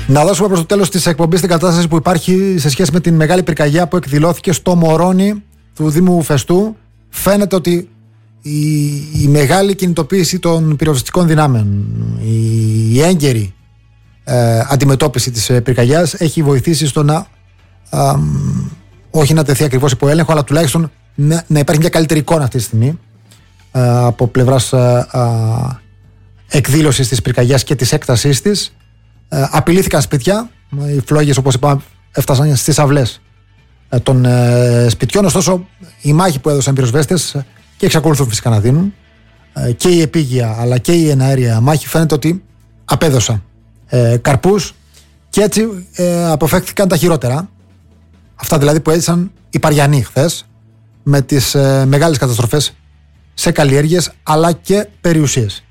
Να δώσουμε προς το τέλος της εκπομπής την κατάσταση που υπάρχει σε σχέση με την μεγάλη πυρκαγιά που εκδηλώθηκε στο Μωρόνι του Δήμου Φεστού. Φαίνεται ότι η μεγάλη κινητοποίηση των πυροσβεστικών δυνάμεων, η έγκαιρη αντιμετώπιση της πυρκαγιάς έχει βοηθήσει στο να όχι να τεθεί ακριβώς υπό έλεγχο, αλλά τουλάχιστον να υπάρχει μια καλύτερη εικόνα αυτή τη στιγμή από πλευράς εκδήλωσης της πυρκαγιάς και της έκτασής της. Απειλήθηκαν σπίτια, οι φλόγες όπως είπαμε έφτασαν στις αυλές των σπιτιών, ωστόσο η μάχη που έδωσαν οι πυροσβέστες και εξακολουθούν φυσικά να δίνουν και η επίγεια αλλά και η εναέρια μάχη φαίνεται ότι απέδωσαν καρπούς και έτσι αποφεύχθηκαν τα χειρότερα, αυτά δηλαδή που έζησαν οι Παριανοί χθες με τις μεγάλες καταστροφές σε καλλιέργειες αλλά και περιουσίες.